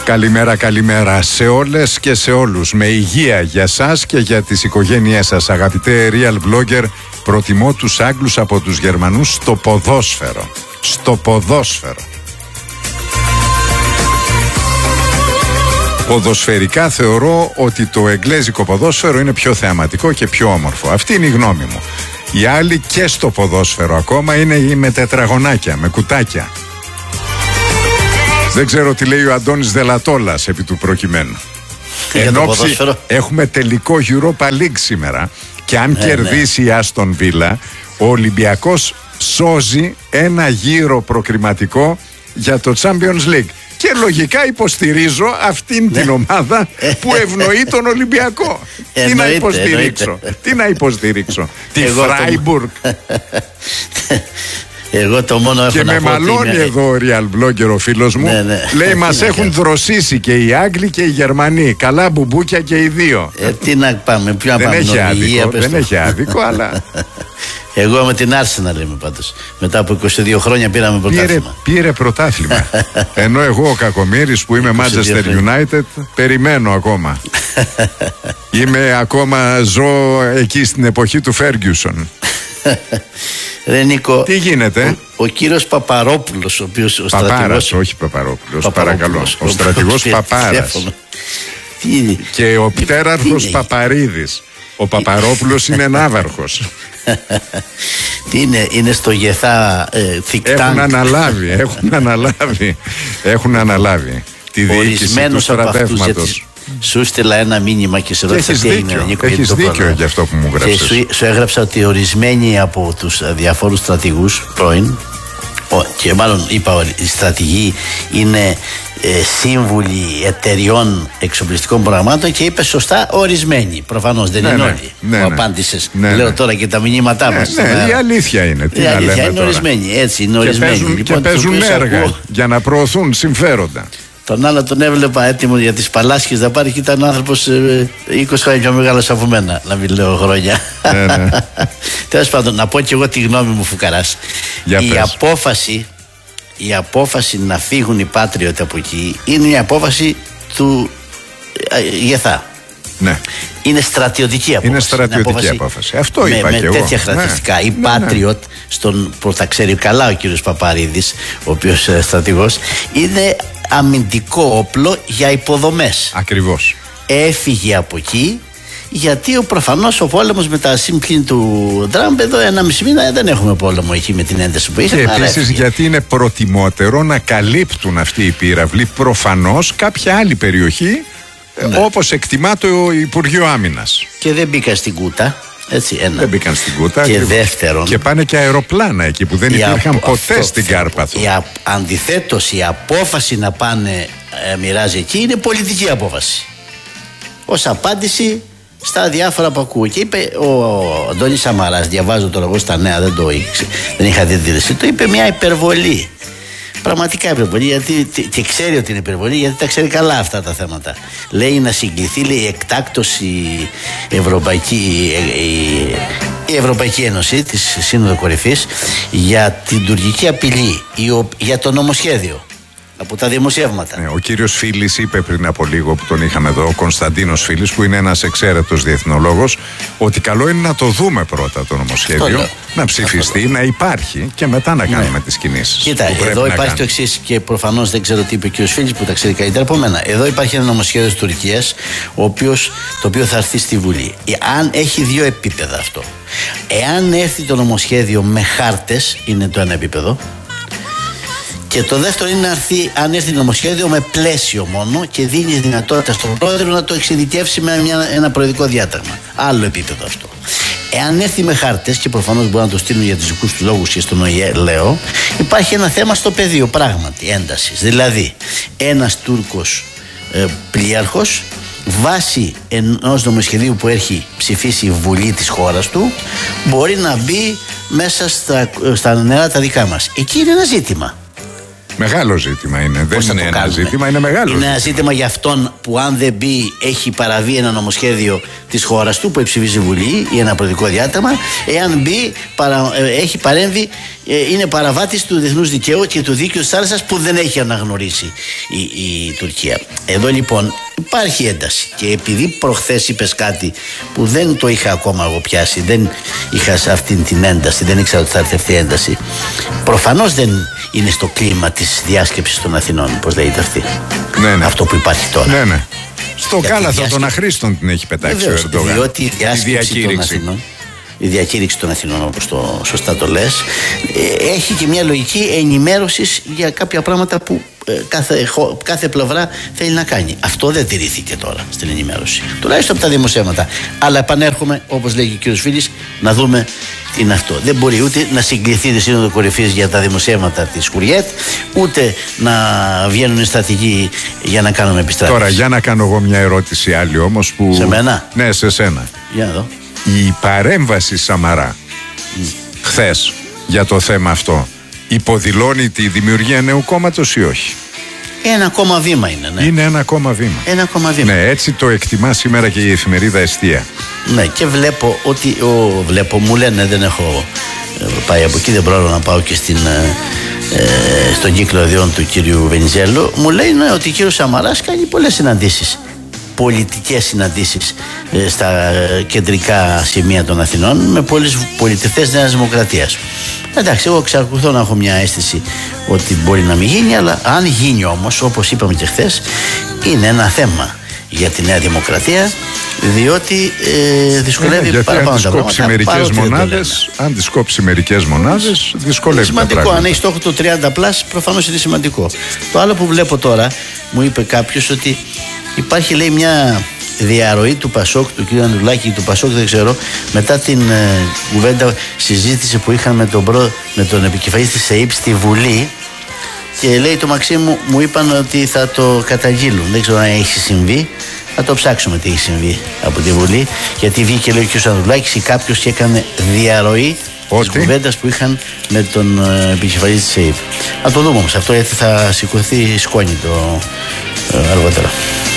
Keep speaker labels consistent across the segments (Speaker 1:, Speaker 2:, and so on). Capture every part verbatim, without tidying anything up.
Speaker 1: Καλημέρα, καλημέρα σε όλες και σε όλους. Με υγεία για σας και για τις οικογένειές σας. Αγαπητέ real blogger, προτιμώ τους Άγγλους από τους Γερμανούς στο ποδόσφαιρο. Στο ποδόσφαιρο. Ποδοσφαιρικά θεωρώ ότι το εγγλέζικο ποδόσφαιρο είναι πιο θεαματικό και πιο όμορφο. Αυτή είναι η γνώμη μου. Οι άλλοι και στο ποδόσφαιρο ακόμα είναι με τετραγωνάκια, με κουτάκια. Δεν ξέρω τι λέει ο Αντώνης Δελατόλας επί του προκειμένου. Εν όψη έχουμε τελικό Europa League σήμερα και αν ε, κερδίσει ναι. η Άστον Βίλα, ο Ολυμπιακός σώζει ένα γύρο προκριματικό για το Champions League. Και λογικά υποστηρίζω αυτήν ναι. την ομάδα που ευνοεί τον Ολυμπιακό. Τι να υποστηρίξω, τι να υποστηρίξω, τη Φράιμπουργκ.
Speaker 2: Εγώ το μόνο
Speaker 1: και με μαλώνει είναι... εδώ ο real blogger ο φίλος μου. Ναι, ναι. Λέει μας έχουν δροσίσει και οι Άγγλοι και οι Γερμανοί. Καλά μπουμπούκια και οι δύο.
Speaker 2: Ε, τι να πάμε, ποιο να
Speaker 1: δεν
Speaker 2: πάμε.
Speaker 1: Έχει άδικο, δεν έχει άδικο, αλλά...
Speaker 2: Εγώ με την Arsenal λέμε πάντως. Μετά από είκοσι δύο χρόνια πήραμε πρωτάθλημα.
Speaker 1: Πήρε, πήρε πρωτάθλημα. Ενώ εγώ ο Κακομοίρης που είμαι Manchester United περιμένω ακόμα. Είμαι ακόμα, ζω εκεί στην εποχή του Ferguson.
Speaker 2: Ρε Νίκο,
Speaker 1: τι γίνεται?
Speaker 2: Ο, ο κύριος Παπαρόπουλος, ο οποίος ο
Speaker 1: Παπάρας,
Speaker 2: στρατηγός,
Speaker 1: όχι Παπαρόπουλος, παρακαλώ. Ο, ο στρατηγός Παπάρας.
Speaker 2: Τι,
Speaker 1: και ο πτέραρχος Παπαρίδης. Ο Παπαρόπουλος είναι ναύαρχος.
Speaker 2: Τι είναι, είναι στο Γεθά ε,
Speaker 1: Έχουν αναλάβει, έχουν αναλάβει. Έχουν αναλάβει τη διοίκηση του στρατεύματος.
Speaker 2: Σου στείλα ένα μήνυμα και σε ρώτησα τι έγινε, Νίκο.
Speaker 1: Έχεις δίκιο για αυτό που μου γράψες.
Speaker 2: Και σου, σου έγραψα ότι ορισμένοι από τους διαφόρους στρατηγούς πρώην, και μάλλον είπα οι στρατηγοί είναι ε, σύμβουλοι εταιριών εξοπλιστικών προγραμμάτων, και είπε σωστά ορισμένοι. Προφανώς δεν ναι, είναι ναι, όλοι. Ναι, μου ναι, απάντησες. Ναι, Λέω ναι. τώρα και τα μηνύματά μας.
Speaker 1: Ναι, ναι, η αλήθεια είναι. Τι η
Speaker 2: αλήθεια
Speaker 1: να λέμε
Speaker 2: είναι
Speaker 1: τώρα.
Speaker 2: Ορισμένοι. Έτσι είναι
Speaker 1: και
Speaker 2: ορισμένοι.
Speaker 1: Παίζουν,
Speaker 2: λοιπόν,
Speaker 1: και παίζουν έργα ακούω, για να προωθούν συμφέροντα. Τον
Speaker 2: άλλο τον έβλεπα έτοιμο για τις Παλάσχες να πάρει και ήταν άνθρωπος ε, είκοσι χρόνια πιο μεγάλος από μένα, να μην λέω χρόνια. Ναι, ναι. Τέλος πάντων, να πω και εγώ τη γνώμη μου, Φουκαράς. Η πες. απόφαση η απόφαση να φύγουν οι Πάτριωτοι από εκεί είναι η απόφαση του ε, Γεθά.
Speaker 1: Ναι.
Speaker 2: Είναι στρατιωτική απόφαση.
Speaker 1: Είναι στρατιωτική είναι απόφαση. απόφαση. Αυτό
Speaker 2: με,
Speaker 1: είπα
Speaker 2: με
Speaker 1: και
Speaker 2: εγώ. Με τέτοια χαρακτηριστικά.
Speaker 1: Ναι.
Speaker 2: Οι ναι, Patriot, ναι. στον, που θα ξέρει καλά ο κύριος Παπαρίδης, ο οποίος ε, στρατηγός, είναι αμυντικό όπλο για υποδομές.
Speaker 1: Ακριβώς.
Speaker 2: Έφυγε από εκεί γιατί ο, προφανώς ο πόλεμος με τα σύμπλην του Τραμπ εδώ ένα μισή μήνα δεν έχουμε πόλεμο εκεί με την ένταση που είχε.
Speaker 1: Και επίσης γιατί είναι προτιμότερο να καλύπτουν αυτοί οι πύραυλοι προφανώς κάποια άλλη περιοχή, ναι. όπως εκτιμά το Υπουργείο Άμυνας.
Speaker 2: Και δεν μπήκα στην κούτα. Έτσι, ένα.
Speaker 1: Δεν μπήκαν στην κούτα.
Speaker 2: Και δεύτερον.
Speaker 1: Και πάνε και αεροπλάνα εκεί που δεν υπήρχαν απο... ποτέ αυτό, στην Κάρπαθο.
Speaker 2: Α... Αντιθέτως, η απόφαση να πάνε ε, μοιράζει εκεί είναι πολιτική απόφαση. Ως απάντηση στα διάφορα που ακούω. Και είπε ο Αντώνης Σαμαράς, διαβάζω τώρα εγώ στα νέα, δεν το ήξε, δεν είχα δει τη δήλωση, το είπε μια υπερβολή. Πραγματικά υπερβολή, γιατί, και ξέρει ότι είναι υπερβολή, γιατί τα ξέρει καλά αυτά τα θέματα. Λέει να συγκληθεί, λέει, εκτάκτως η Ευρωπαϊκή, η, η Ευρωπαϊκή Ένωση της Σύνοδο Κορυφής για την τουρκική απειλή, για το νομοσχέδιο από τα δημοσιεύματα.
Speaker 1: Ναι, ο κύριος Φίλης είπε πριν από λίγο που τον είχαμε εδώ, ο Κωνσταντίνος Φίλης, που είναι ένας εξαίρετος διεθνολόγος, ότι καλό είναι να το δούμε πρώτα το νομοσχέδιο, να ψηφιστεί, να υπάρχει και μετά να κάνουμε ναι. τις κινήσεις.
Speaker 2: Κοίτα, εδώ υπάρχει το εξής, και προφανώς δεν ξέρω τι είπε ο κύριος Φίλης που τα ξέρει καλύτερα από μένα. Εδώ υπάρχει ένα νομοσχέδιο της Τουρκίας, ο οποίος, το οποίο θα έρθει στη Βουλή. Αν έχει δύο επίπεδα αυτό. Εάν έρθει το νομοσχέδιο με χάρτες, είναι το ένα επίπεδο. Και το δεύτερο είναι να έρθει, αν έρθει νομοσχέδιο με πλαίσιο μόνο και δίνει δυνατότητα στον πρόεδρο να το εξειδικεύσει με μια, ένα προεδρικό διάταγμα. Άλλο επίπεδο αυτό. Εάν έρθει με χάρτες, και προφανώς μπορεί να το στείλουν για τους δικούς του λόγους και στον ΟΗΕ, λέω, υπάρχει ένα θέμα στο πεδίο πράγματι έντασης. Δηλαδή, ένας Τούρκος ε, πλοίαρχος, βάσει ενός νομοσχεδίου που έχει ψηφίσει η Βουλή της χώρας του, μπορεί να μπει μέσα στα, στα νερά τα δικά μας. Εκεί είναι ένα ζήτημα.
Speaker 1: Μεγάλο ζήτημα είναι. Πώς δεν είναι ένα κάνουμε. ζήτημα, είναι μεγάλο.
Speaker 2: Είναι ένα ζήτημα για αυτόν που αν δεν μπει έχει παραβεί ένα νομοσχέδιο της χώρας του που ψηφίζει η Βουλή ή ένα προεδρικό διάταγμα. Εάν μπει, παρα, έχει παρέμβει, είναι παραβάτης του διεθνούς δικαίου και του δίκαιου της θάλασσας που δεν έχει αναγνωρίσει η, η Τουρκία. Εδώ λοιπόν υπάρχει ένταση και επειδή προχθές είπες κάτι που δεν το είχα ακόμα εγώ πιάσει, δεν είχα σε αυτήν την ένταση, δεν ήξερα ότι θα έρθει αυτή η ένταση. Προφανώς δεν είναι στο κλίμα της διάσκεψης των Αθηνών, πώς λέγεται αυτή.
Speaker 1: Ναι, ναι.
Speaker 2: Αυτό που υπάρχει τώρα.
Speaker 1: Ναι, ναι. Στο για κάλαθο διάσκεψη... των αχρήστων την έχει πετάξει ο Ερντογάν.
Speaker 2: Διότι η διάσκεψη των Αθηνών, η διακήρυξη των Αθηνών, όπως το σωστά το λες, έχει και μια λογική ενημέρωσης για κάποια πράγματα που κάθε, κάθε πλευρά θέλει να κάνει. Αυτό δεν τηρήθηκε τώρα στην ενημέρωση, τουλάχιστον από τα δημοσιεύματα. Αλλά επανέρχομαι, όπως λέγει ο κ. Φίλης, να δούμε τι είναι αυτό. Δεν μπορεί ούτε να συγκληθεί η Σύνοδο Κορυφής για τα δημοσιεύματα της Χουριέτ, ούτε να βγαίνουν οι στρατηγοί για να κάνουμε επιστράτευση.
Speaker 1: Τώρα, για να κάνω εγώ μια ερώτηση άλλη όμως που...
Speaker 2: Σε μένα?
Speaker 1: Ναι, σε σένα.
Speaker 2: Για να δω.
Speaker 1: Η παρέμβαση Σαμαρά mm. χθες για το θέμα αυτό υποδηλώνει τη δημιουργία νέου κόμματος ή όχι?
Speaker 2: Ένα ακόμα βήμα είναι, ναι.
Speaker 1: Είναι ένα ακόμα βήμα.
Speaker 2: Ένα ακόμα βήμα.
Speaker 1: Ναι, έτσι το εκτιμά σήμερα και η εφημερίδα Εστία.
Speaker 2: Ναι, και βλέπω ότι. Ο, βλέπω, μου λένε, δεν έχω πάει από εκεί, δεν πρόλαβα να πάω και στην, ε, στον κύκλο ιδιών του κύριου Βενιζέλου. Μου λέει ναι, ότι ο κύριος Σαμαράς κάνει πολλές συναντήσεις. Πολιτικές συναντήσεις ε, στα κεντρικά σημεία των Αθηνών με πολλές πολιτευτές Νέας Δημοκρατίας. Εντάξει, εγώ εξακολουθώ να έχω μια αίσθηση ότι μπορεί να μην γίνει, αλλά αν γίνει όμως, όπως είπαμε και χθες, είναι ένα θέμα για τη Νέα Δημοκρατία, διότι ε, δυσκολεύει
Speaker 1: ε,
Speaker 2: πάρα πάνω τα πράγματα.
Speaker 1: Μερικές μονάδες, αν τις κόψει μερικές μονάδες, δυσκολεύει
Speaker 2: είναι σημαντικό, τα πράγματα. Αν έχει στόχο το τριάντα πλας, προφανώς είναι σημαντικό. Το άλλο που βλέπω τώρα, μου είπε κάποιος ότι υπάρχει, λέει, μια διαρροή του Πασόκ, του κ. Ανδρουλάκη του Πασόκ, δεν ξέρω, μετά την ε, κουβέντα, συζήτηση που είχαν με τον, προ, με τον επικεφαλής της ΕΥΠ στη Βουλή, και λέει το Μαξίμου, μου είπαν ότι θα το καταγγείλουν. Δεν ξέρω αν έχει συμβεί. Θα το ψάξουμε τι έχει συμβεί από τη Βουλή, γιατί βγήκε, λέει, ο κ. Ανδρουλάκης ή κάποιος και έκανε διαρροή της κουβέντας που είχαν με τον ε, επικεφαλής της ΕΥΠ. Να το δούμε όμως αυτό, γιατί θα σηκωθεί σκόνη το ε, αργότερα.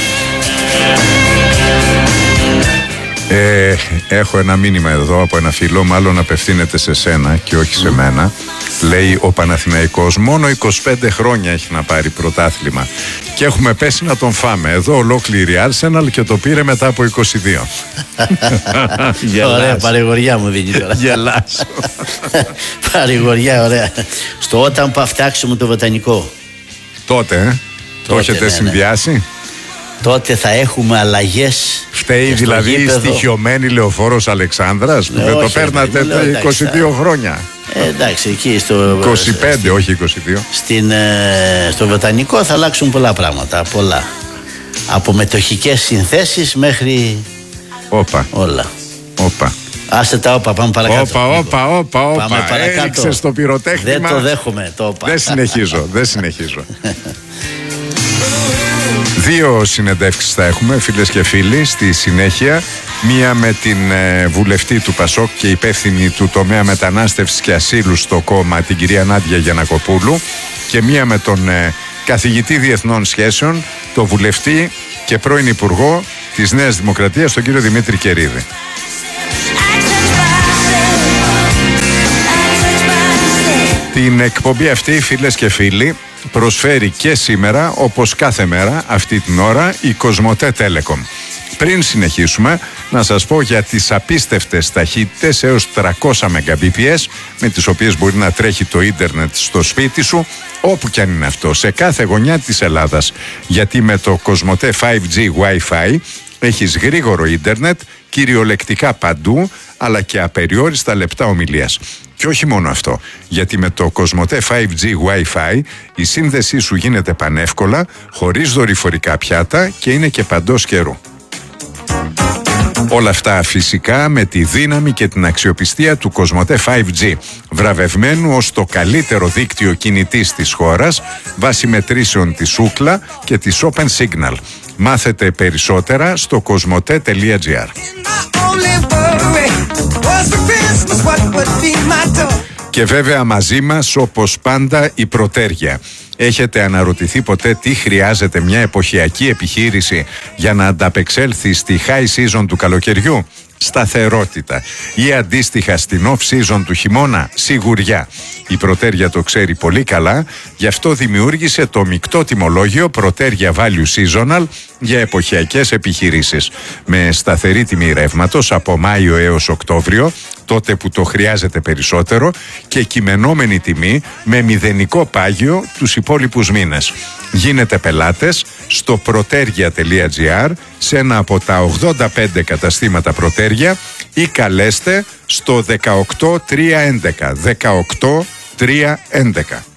Speaker 1: Ε, έχω ένα μήνυμα εδώ από ένα φίλο, μάλλον απευθύνεται σε σένα και όχι σε μένα. Λέει ο Παναθηναϊκός μόνο είκοσι πέντε χρόνια έχει να πάρει πρωτάθλημα και έχουμε πέσει να τον φάμε. Εδώ ολόκληρη Arsenal και το πήρε μετά από είκοσι δύο.
Speaker 2: Ωραία, παρηγοριά μου δίνει τώρα.
Speaker 1: Γελάσω.
Speaker 2: Παρηγοριά, ωραία. Στο όταν θα φτιάξουμε το βοτανικό.
Speaker 1: Τότε, ε? Το έχετε ναι, συνδυάσει? Ναι.
Speaker 2: Τότε θα έχουμε αλλαγές.
Speaker 1: Φταίει δηλαδή η στοιχειωμένη Λεωφόρος Αλεξάνδρας που ναι, δεν το παίρνατε τα είκοσι δύο θα... χρόνια.
Speaker 2: Ε, εντάξει, εκεί στο.
Speaker 1: είκοσι πέντε, στη, όχι είκοσι δύο.
Speaker 2: Στην, ε, στο βοτανικό θα αλλάξουν πολλά πράγματα. Πολλά. Από μετοχικές συνθέσεις μέχρι.
Speaker 1: Όπα.
Speaker 2: Όλα.
Speaker 1: Όπα.
Speaker 2: Άσε τα όπα, πάμε παρακάτω.
Speaker 1: Όπα, όπα, όπα, όπα. Έριξε στο πυροτέχνημα.
Speaker 2: Δεν το δέχομαι το όπα.
Speaker 1: Δεν συνεχίζω, δεν συνεχίζω. Δύο συνεντεύξεις θα έχουμε, φίλες και φίλοι, στη συνέχεια. Μία με την ε, βουλευτή του Πασόκ και υπεύθυνη του τομέα μετανάστευσης και ασύλου στο κόμμα, την κυρία Νάντια Γιαννακοπούλου, και μία με τον ε, καθηγητή διεθνών σχέσεων, το βουλευτή και πρώην υπουργό της Νέας Δημοκρατίας, τον κύριο Δημήτρη Κερίδη. Την εκπομπή αυτή, φίλες και φίλοι, προσφέρει και σήμερα, όπως κάθε μέρα αυτή την ώρα, η Κοσμοτέ Telecom. Πριν συνεχίσουμε, να σας πω για τις απίστευτες ταχύτητες έως τριακόσια Mbps με τις οποίες μπορεί να τρέχει το ίντερνετ στο σπίτι σου, όπου κι αν είναι αυτό, σε κάθε γωνιά της Ελλάδας. Γιατί με το Κοσμοτέ φάιβ τζι Wi-Fi έχεις γρήγορο ίντερνετ κυριολεκτικά παντού, αλλά και απεριόριστα λεπτά ομιλίας. Και όχι μόνο αυτό, γιατί με το Κοσμοτέ φάιβ τζι Wi-Fi η σύνδεσή σου γίνεται πανεύκολα, χωρίς δορυφορικά πιάτα και είναι και παντός καιρού. Όλα αυτά φυσικά με τη δύναμη και την αξιοπιστία του Κοσμοτέ φάιβ τζι, βραβευμένου ως το καλύτερο δίκτυο κινητής της χώρας, βάσει μετρήσεων της Ookla και της Open Signal. Μάθετε περισσότερα στο κοσμοτέ τελεία τζι άρ. Και βέβαια μαζί μας, όπως πάντα, η Πρωτέργεια. Έχετε αναρωτηθεί ποτέ τι χρειάζεται μια εποχιακή επιχείρηση για να ανταπεξέλθει στη high season του καλοκαιριού? Σταθερότητα. Ή αντίστοιχα στην off season του χειμώνα? Σιγουριά. Η Προτέρια το ξέρει πολύ καλά, γι' αυτό δημιούργησε το μεικτό τιμολόγιο Προτέρια Value Seasonal για εποχιακές επιχειρήσεις. Με σταθερή τιμή ρεύματος από Μάιο έως Οκτώβριο, τότε που το χρειάζεται περισσότερο, και κειμενόμενη τιμή με μηδενικό πάγιο τους υπόλοιπους μήνες. Γίνετε πελάτες στο protergia τελεία gr, σε ένα από τα ογδόντα πέντε καταστήματα Προτέρια, ή καλέστε στο δεκαοκτώ τριακόσια έντεκα. δεκαοκτώ τριακόσια έντεκα.